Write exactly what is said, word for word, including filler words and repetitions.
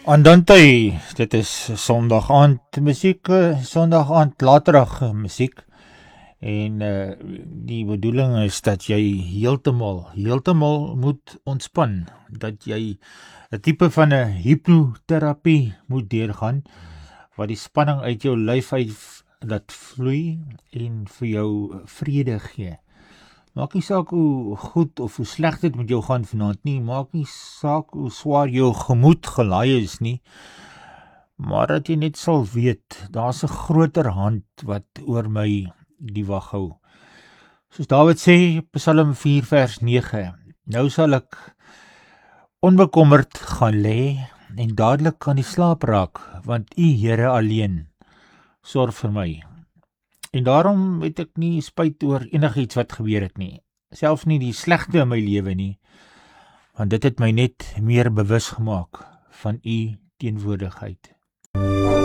Andante, dit is Sondag aand musiek, eh, Sondag aand laterig musiek. En uh, die bedoeling is dat jy heeltemal, heeltemal moet ontspan, dat jy 'n tipe van 'n hypnoterapie moet deurgaan, wat die spanning uit jou lyf uit laat vloei en vir jou vrede gee. Maak nie saak hoe goed of hoe sleg dit met jou gaan vanaand nie, maak nie saak hoe swaar jou gemoed gelaai is nie, maar dat jy net sal weet, daar's 'n groter hand wat oor my die wag hou. Soos Dawid sê, Psalm vier vers nege, nou sal ek onbekommerd gaan lê en dadelik kan die slaap raak, want U Here alleen sorg vir my. En daarom het ek nie spyt oor enigiets wat gebeur het nie, selfs nie die slegte in my lewe nie, want dit het my net meer bewus gemaak van U teenwoordigheid.